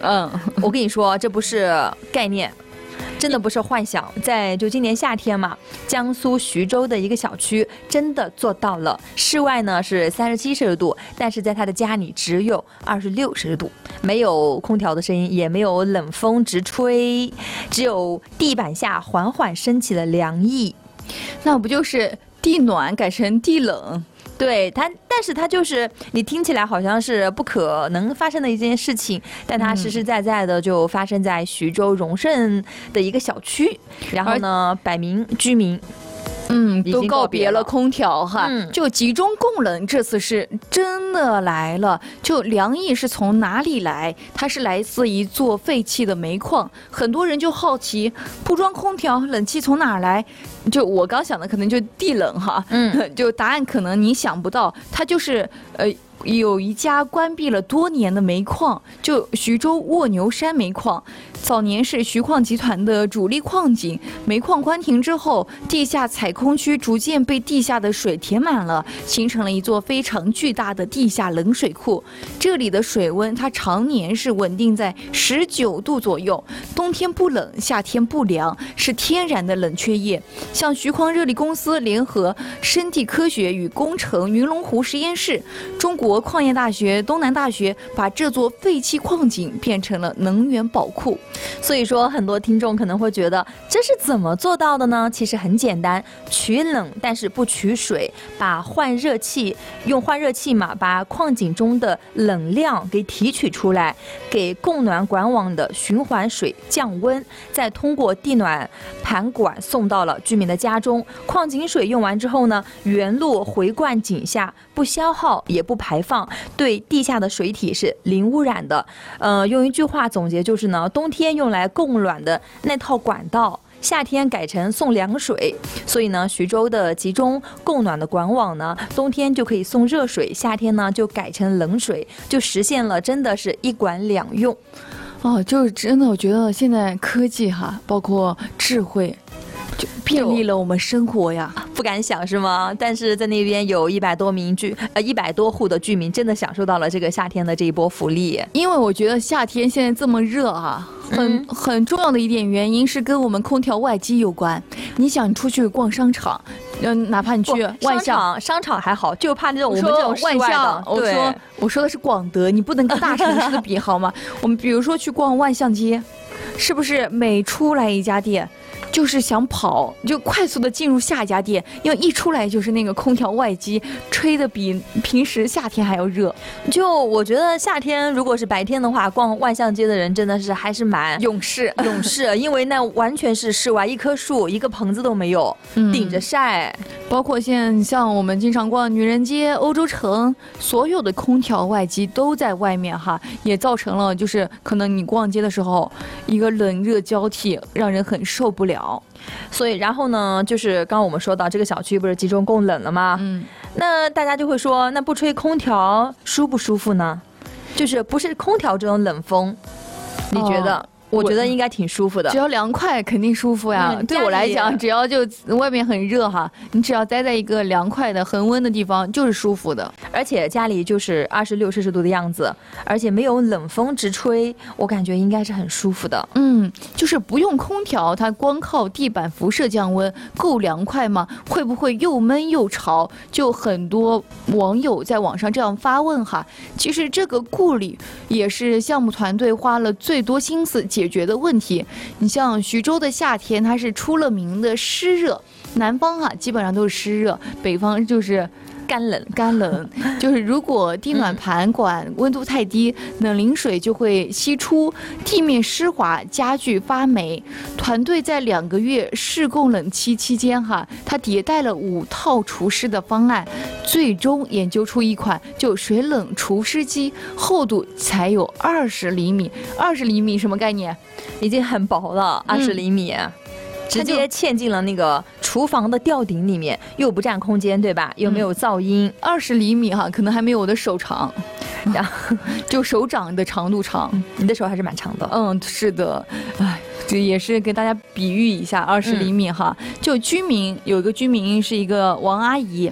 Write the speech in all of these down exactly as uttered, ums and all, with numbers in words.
嗯， 我跟你说，这不是概念。真的不是幻想，在就今年夏天嘛，江苏徐州的一个小区真的做到了，室外呢是三十七摄氏度，但是在他的家里只有二十六摄氏度，没有空调的声音，也没有冷风直吹，只有地板下缓缓升起了凉意。 那不就是地暖改成地冷？ 对它，但是它就是你听起来好像是不可能发生的一件事情，但它实实在在的就发生在徐州荣胜的一个小区，然后呢，百名居民。 嗯，都告别了空调哈， 嗯、 就集中供冷，这次是真的来了。就凉意是从哪里来？它是来自一座废弃的煤矿，很多人就好奇，不装空调，冷气从哪儿来？就我刚想的，可能就地冷哈， 嗯， 就答案可能你想不到，它就是呃。有一家关闭了多年的煤矿，就徐州卧牛山煤矿，早年是徐矿集团的主力矿井。煤矿关停之后，地下采空区逐渐被地下的水填满了，形成了一座非常巨大的地下冷水库。这里的水温它常年是稳定在十九度左右，冬天不冷，夏天不凉，是天然的冷却液。像徐矿热力公司联合生地科学与工程云龙湖实验室、中国矿业大学、东南大学把这座废弃矿井变成了能源宝库。 所以说，很多听众可能会觉得这是怎么做到的呢？其实很简单，取冷但是不取水，把换热器用换热器嘛，把矿井中的冷量给提取出来，给供暖管网的循环水降温，再通过地暖盘管送到了居民的家中。矿井水用完之后呢，原路回灌井下，不消耗也不排放，对地下的水体是零污染的。呃，用一句话总结就是呢，冬天用来供暖的那套管道，夏天改成送凉水。所以呢，徐州的集中供暖的管网呢，冬天就可以送热水，夏天呢就改成冷水，就实现了真的是一管两用。 哦，就是真的，我觉得现在科技哈，包括智慧，就便利了我们生活呀。 不敢想是吗？但是在那边有一百多名居呃一百多户的居民真的享受到了这个夏天的这一波福利。 因为我觉得夏天现在这么热啊，很、嗯、很重要的一点原因是跟我们空调外机有关。你想出去逛商场，嗯，哪怕你去万象， 商场还好，就怕那种我们这种万象，我说我说的是广德，你不能跟大城市的比好吗？我们比如说去逛万象街，是不是每出来一家店？就是想跑，就快速的进入下一家店，因为一出来就是那个空调外机吹的比平时夏天还要热。 就我觉得夏天如果是白天的话，逛万象街的人真的是还是蛮勇士勇士，因为那完全是室外，一棵树一个棚子都没有，嗯、顶着晒。 包括现在像我们经常逛女人街、欧洲城，所有的空调外机都在外面哈，也造成了就是可能你逛街的时候一个冷热交替，让人很受不了。 所以然后呢，就是刚刚我们说到这个小区不是集中供冷了吗？嗯，那大家就会说，那不吹空调舒不舒服呢？就是不是空调这种冷风，你觉得？哦，我觉得应该挺舒服的， 只要凉快肯定舒服呀。嗯、对我来讲，只要就外面很热哈，你只要待在一个凉快的恒温的地方，就是舒服的。 而且家里就是二十六摄氏度的样子，而且没有冷风直吹，我感觉应该是很舒服的。 嗯，就是不用空调，它光靠地板辐射降温，够凉快吗？会不会又闷又潮？就很多网友在网上这样发问哈。其实这个顾虑也是项目团队花了最多心思解决的问题。你像徐州的夏天，它是出了名的湿热，南方啊基本上都是湿热，北方就是干冷干冷。就是如果地暖盘管温度太低，冷凝水就会析出，地面湿滑，家具发霉。团队在两个月试供冷期期间哈，它迭代了五套除湿的方案，最终研究出一款就水冷除湿机，厚度才有二十厘米。二十厘米什么概念？ 已经很薄了，二十厘米。嗯，直接嵌进了那个厨房的吊顶里面，又不占空间，对吧？又没有噪音。 二十厘米哈，可能还没有我的手长，然后就手掌的长度长。 你的手还是蛮长的。 嗯，是的，哎，这也是给大家比喻一下，二十厘米哈。嗯、就居民有一个居民是一个王阿姨，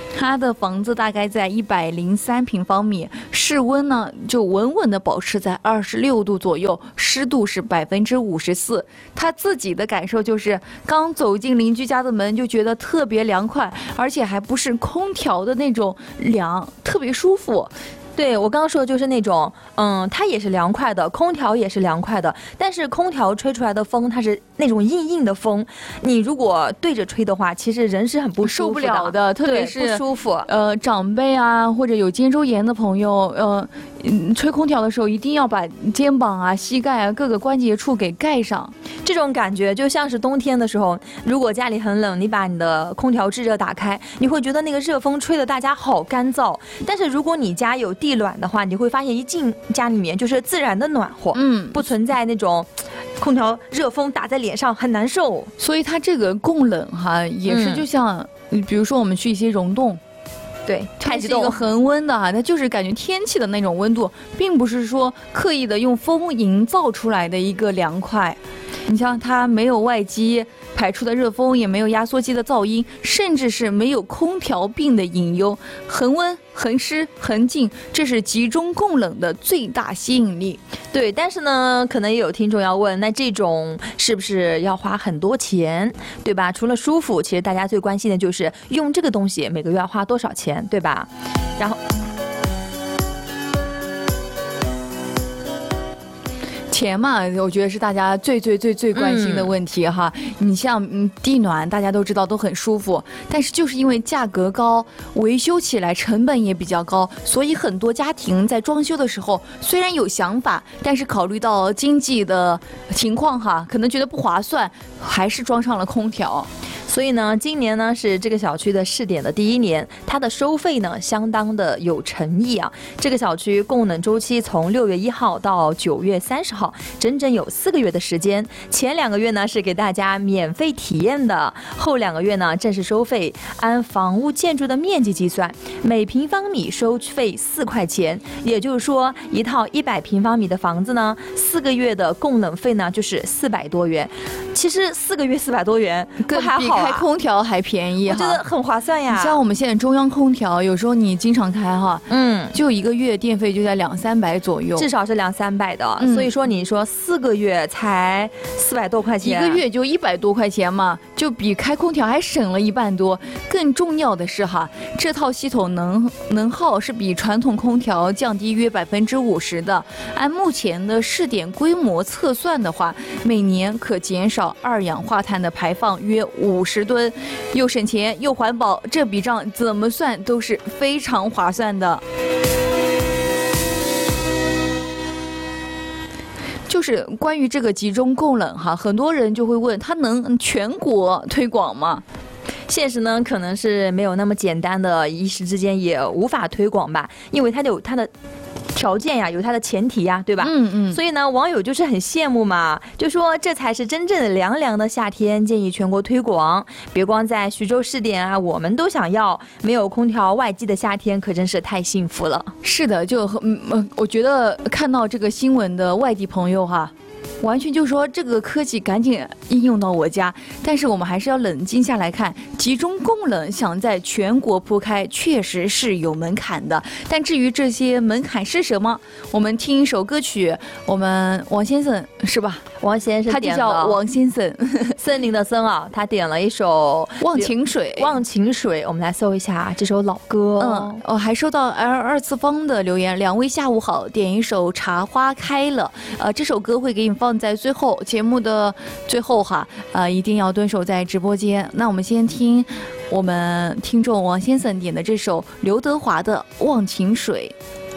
他的房子大概在一百零三平方米，室温呢就稳稳的保持在二十六度左右，湿度是百分之五十四。他自己的感受就是，刚走进邻居家的门就觉得特别凉快，而且还不是空调的那种凉，特别舒服。 对，我刚刚说的就是那种，嗯，它也是凉快的，空调也是凉快的，但是空调吹出来的风，它是那种硬硬的风，你如果对着吹的话，其实人是很不舒服的， 受不了的，特别是不舒服。 呃，长辈啊，或者有肩周炎的朋友，呃，嗯，吹空调的时候一定要把肩膀啊、膝盖啊各个关节处给盖上。 这种感觉就像是冬天的时候，如果家里很冷，你把你的空调制热打开，你会觉得那个热风吹得大家好干燥。但是如果你家有地暖的话，你会发现一进家里面就是自然的暖和， 嗯， 不存在那种空调热风打在脸上很难受。 所以它这个供冷哈，也是就像，嗯、比如说我们去一些溶洞。 对， 它是一个恒温的哈，它就是感觉天气的那种温度，并不是说刻意的用风营造出来的一个凉快。你像它没有外机排出的热风，也没有压缩机的噪音，甚至是没有空调病的隐忧，恒温、恒湿、恒静，这是集中供冷的最大吸引力。 对，但是呢，可能也有听众要问，那这种是不是要花很多钱，对吧？除了舒服，其实大家最关心的就是用这个东西每个月要花多少钱，对吧？然后。 钱嘛，我觉得是大家最最最最关心的问题哈。嗯、你像嗯地暖，大家都知道都很舒服，但是就是因为价格高，维修起来成本也比较高，所以很多家庭在装修的时候虽然有想法，但是考虑到经济的情况哈，可能觉得不划算，还是装上了空调。 所以呢，今年呢是这个小区的试点的第一年，它的收费呢相当的有诚意啊。这个小区供冷周期从六月一号到九月三十号，整整有四个月的时间。前两个月呢是给大家免费体验的，后两个月呢正式收费，按房屋建筑的面积计算，每平方米收费四块钱。也就是说，一套一百平方米的房子呢，四个月的供冷费呢就是四百多元。其实四个月四百多元， 更还好、啊。 开空调还便宜， 我觉得很划算呀。 你像我们现在中央空调，有时候你经常开哈，嗯，就一个月电费就在两三百左右， 至少是两三百的。嗯、所以说，你说四个月才四百多块钱， 一个月就一百多块钱嘛，就比开空调还省了一半多。更重要的是哈，这套系统能能耗是比传统空调降低约百分之五十的。按目前的试点规模测算的话，每年可减少二氧化碳的排放约五十吨，又省钱又环保，这笔账怎么算都是非常划算的。就是关于这个集中供冷哈，很多人就会问，它能全国推广吗？ 现实呢，可能是没有那么简单的，一时之间也无法推广吧，因为它有它的条件呀，有它的前提呀，对吧？嗯嗯。所以呢，网友就是很羡慕嘛，就说这才是真正的凉凉的夏天，建议全国推广，别光在徐州试点啊，我们都想要。没有空调外机的夏天，可真是太幸福了。 是的，就嗯，我觉得看到这个新闻的外地朋友哈。完全就说这个科技赶紧应用到我家，但是我们还是要冷静下来看，集中供冷想在全国铺开，确实是有门槛的。但至于这些门槛是什么，我们听一首歌曲，我们王先生是吧？ 王先生他就叫王先生， 森林的森啊，他点了一首 《忘情水》。 忘情水，我们来搜一下这首老歌。 嗯，我、哦、还收到 L 二次方的留言，两位下午好，点一首《茶花开了》。呃，这首歌会给你放在最后节目的最后哈，呃，一定要蹲守在直播间。那我们先听我们听众王先生点的这首刘德华的《忘情水》。